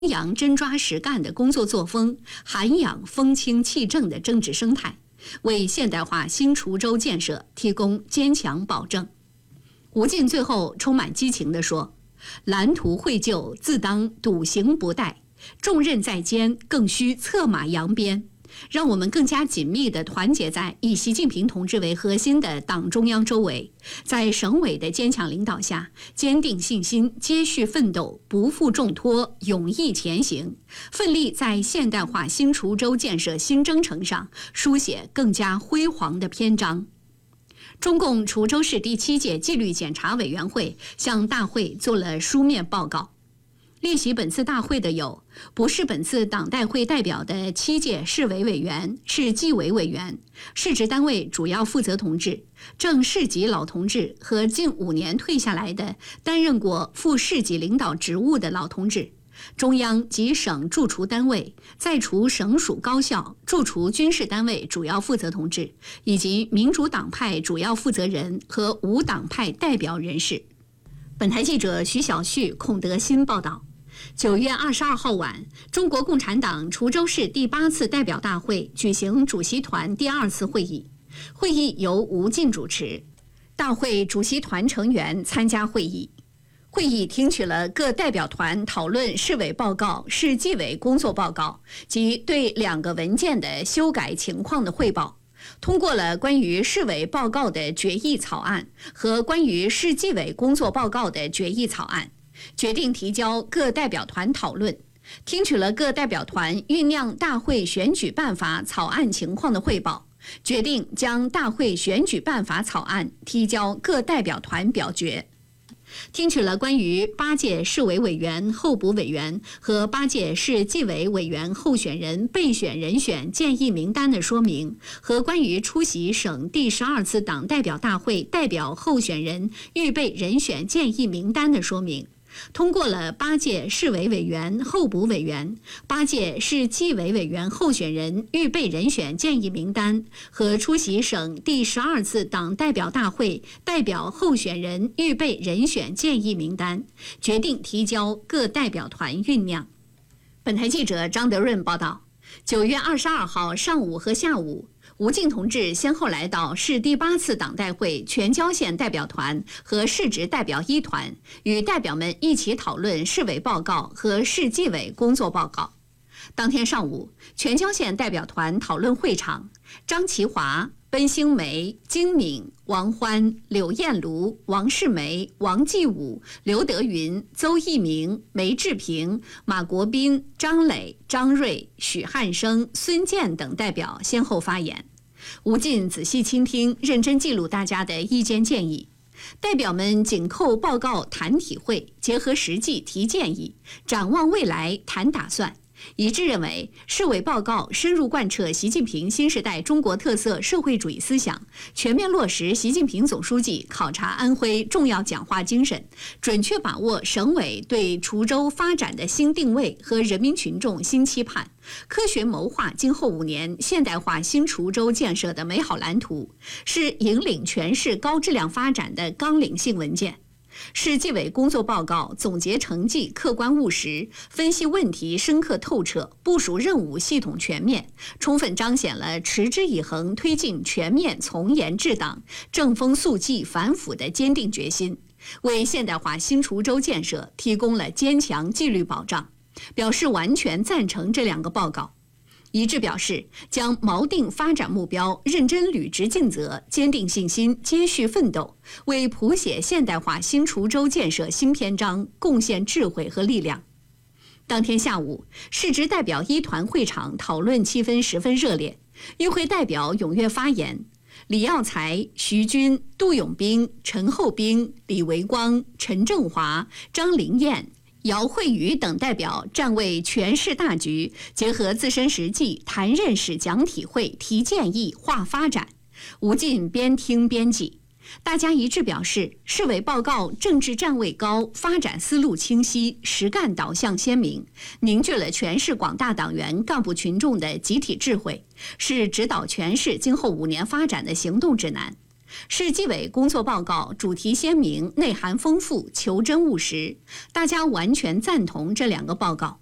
扬真抓实干的工作作风，涵养风清气正的政治生态，为现代化新滁州建设提供坚强保证。吴进最后充满激情地说：“蓝图绘就，自当笃行不怠；重任在肩，更需策马扬鞭。”让我们更加紧密地团结在以习近平同志为核心的党中央周围，在省委的坚强领导下，坚定信心，接续奋斗，不负重托，勇毅前行，奋力在现代化新滁州建设新征程上书写更加辉煌的篇章。中共滁州市第7届纪律检查委员会向大会做了书面报告。列席本次大会的有不是本次党代会代表的7届市委委员、市纪委委员、市直单位主要负责同志、正市级老同志和近5年退下来的担任过副市级领导职务的老同志，中央及省驻滁单位、在滁省属高校、驻滁军事单位主要负责同志，以及民主党派主要负责人和无党派代表人士。本台记者徐小旭、孔德新报道。9月22号晚，中国共产党滁州市第8次代表大会举行主席团第2次会议，会议由吴进主持，大会主席团成员参加会议。会议听取了各代表团讨论市委报告、市纪委工作报告及对2个文件的修改情况的汇报，通过了关于市委报告的决议草案和关于市纪委工作报告的决议草案，决定提交各代表团讨论，听取了各代表团酝酿大会选举办法草案情况的汇报，决定将大会选举办法草案提交各代表团表决。听取了关于8届市委委员、候补委员和8届市纪委委员候选人备选人选建议名单的说明，和关于出席省第12次党代表大会代表候选人预备人选建议名单的说明，通过了8届市委委员、候补委员、8届市纪委委员候选人预备人选建议名单和出席省第12次党代表大会代表候选人预备人选建议名单，决定提交各代表团酝酿。本台记者张德润报道。9月22号上午和下午，吴进同志先后来到市第8次党代会全椒县代表团和市直代表1团，与代表们一起讨论市委报告和市纪委工作报告。当天上午，全椒县代表团讨论会场，张其华、奔兴梅、金敏、王欢、柳艳茹、王世梅、王继武、刘德云、邹一鸣、梅志平、马国斌、张磊、张瑞、许汉生、孙健等代表先后发言。吴进仔细倾听，认真记录大家的意见建议。代表们紧扣报告谈体会，结合实际提建议，展望未来谈打算。一致认为，市委报告深入贯彻习近平新时代中国特色社会主义思想，全面落实习近平总书记考察安徽重要讲话精神，准确把握省委对滁州发展的新定位和人民群众新期盼，科学谋划今后5年现代化新滁州建设的美好蓝图，是引领全市高质量发展的纲领性文件。市纪委工作报告总结成绩客观务实，分析问题深刻透彻，部署任务系统全面，充分彰显了持之以恒推进全面从严治党、正风肃纪反腐的坚定决心，为现代化新滁州建设提供了坚强纪律保障，表示完全赞成这2个报告。一致表示，将锚定发展目标，认真履职尽责，坚定信心，接续奋斗，为谱写现代化新滁州建设新篇章贡献智慧和力量。当天下午，市直代表1团会场讨论气氛十分热烈，与会代表踊跃发言。李耀才、徐军、杜永兵、陈厚兵、李维光、陈正华、张灵燕、姚慧宇等代表站为全市大局，结合自身实际谈认识、讲体会、提建议、话发展。吴进边听边记，大家一致表示，市委报告政治站位高，发展思路清晰，实干导向鲜明，凝聚了全市广大党员干部群众的集体智慧，是指导全市今后5年发展的行动指南。市纪委工作报告主题鲜明，内涵丰富，求真务实，大家完全赞同这2个报告。